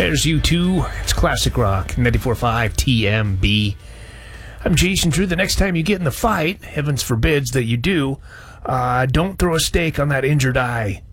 There's U2. It's classic rock. 94.5 TMB. I'm Jason Drew. The next time you get in the fight, heavens forbids that you do, don't throw a steak on that injured eye.